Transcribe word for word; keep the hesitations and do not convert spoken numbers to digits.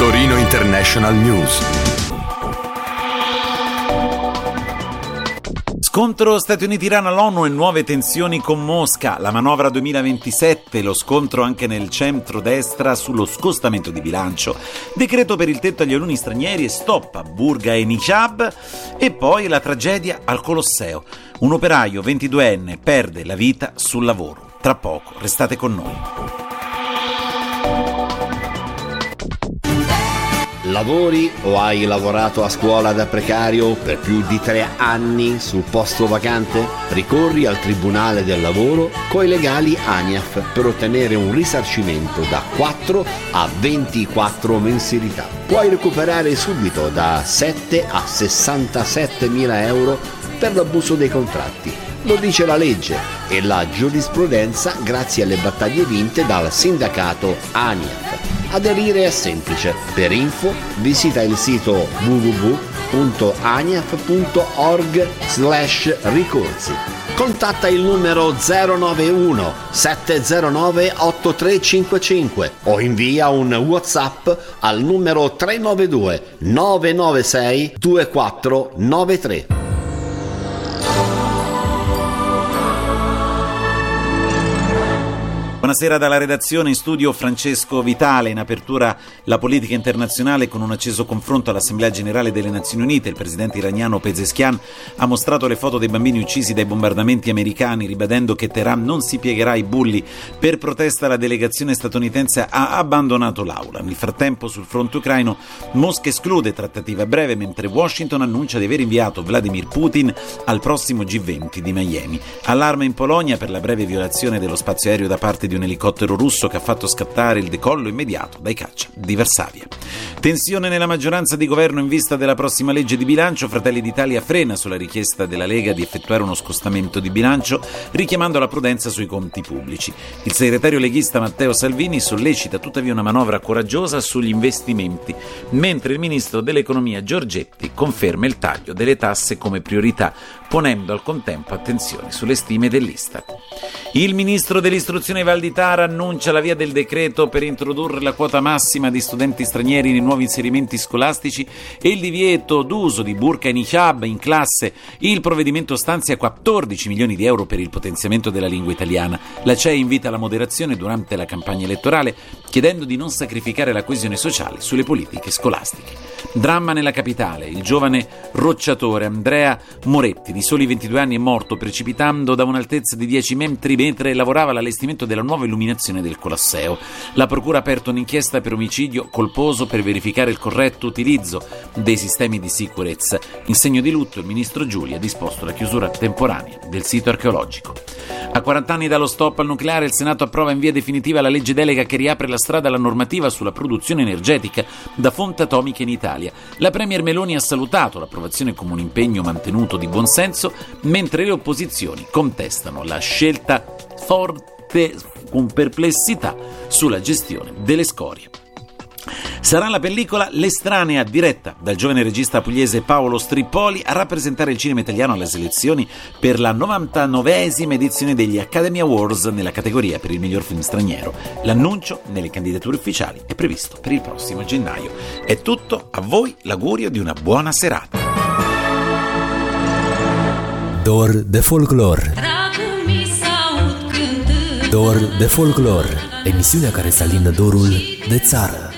Torino International News. Scontro Stati Uniti-Iran all'ONU e nuove tensioni con Mosca. La manovra duemilaventisette, lo scontro anche nel centro-destra sullo scostamento di bilancio. Decreto per il tetto agli alunni stranieri e stop a burqa e niqab. E poi la tragedia al Colosseo. Un operaio ventiduenne perde la vita sul lavoro. Tra poco, restate con noi. Lavori o hai lavorato a scuola da precario per più di tre anni sul posto vacante? Ricorri al Tribunale del Lavoro coi legali ANIAF per ottenere un risarcimento da quattro a ventiquattro mensilità. Puoi recuperare subito da sette a sessantasette mila euro per l'abuso dei contratti. Lo dice la legge e la giurisprudenza grazie alle battaglie vinte dal sindacato ANIAF. Aderire è semplice. Per info visita il sito w w w punto aniaf punto org slash ricorsi. Contatta il numero zero nove uno sette zero nove otto tre cinque cinque o invia un WhatsApp al numero tre nove due nove nove sei due quattro nove tre. Buonasera dalla redazione, in studio Francesco Vitale. In apertura la politica internazionale con un acceso confronto all'Assemblea Generale delle Nazioni Unite. Il presidente iraniano Pezeshkian ha mostrato le foto dei bambini uccisi dai bombardamenti americani, ribadendo che Teheran non si piegherà ai bulli. Per protesta la delegazione statunitense ha abbandonato l'aula. Nel frattempo sul fronte ucraino Mosca esclude trattative a breve, mentre Washington annuncia di aver inviato Vladimir Putin al prossimo G venti di Miami. Allarme in Polonia per la breve violazione dello spazio aereo da parte di un elicottero russo che ha fatto scattare il decollo immediato dai caccia di Varsavia. Tensione nella maggioranza di governo in vista della prossima legge di bilancio. Fratelli d'Italia frena sulla richiesta della Lega di effettuare uno scostamento di bilancio, richiamando la prudenza sui conti pubblici. Il segretario leghista Matteo Salvini sollecita tuttavia una manovra coraggiosa sugli investimenti, mentre il ministro dell'economia Giorgetti conferma il taglio delle tasse come priorità, ponendo al contempo attenzione sulle stime dell'Istat. Il ministro dell'istruzione Valditara annuncia la via del decreto per introdurre la quota massima di studenti stranieri nei nuovi inserimenti scolastici e il divieto d'uso di burqa e niqab in classe. Il provvedimento stanzia quattordici milioni di euro per il potenziamento della lingua italiana. La C E I invita alla moderazione durante la campagna elettorale, chiedendo di non sacrificare la coesione sociale sulle politiche scolastiche. Dramma nella capitale. Il giovane rocciatore Andrea Moretti, di soli ventidue anni, è morto precipitando da un'altezza di dieci metri mentre lavorava all'allestimento della nuova illuminazione del Colosseo. La procura ha aperto un'inchiesta per omicidio colposo per verificare il corretto utilizzo dei sistemi di sicurezza. In segno di lutto il ministro Giulia ha disposto la chiusura temporanea del sito archeologico. A quaranta anni dallo stop al nucleare, il Senato approva in via definitiva la legge delega che riapre la strada alla normativa sulla produzione energetica da fonte atomica in Italia. La premier Meloni ha salutato l'approvazione come un impegno mantenuto di buonsenso, mentre le opposizioni contestano la scelta forte con perplessità sulla gestione delle scorie. Sarà la pellicola L'Estranea, diretta dal giovane regista pugliese Paolo Strippoli, a rappresentare il cinema italiano alle selezioni per la novantanovesima edizione degli Academy Awards nella categoria per il miglior film straniero. L'annuncio nelle candidature ufficiali è previsto per il prossimo gennaio. È tutto, a voi l'augurio di una buona serata. Dor de folclor. Dor de folclor, emisiunea care să alină dorul de țară.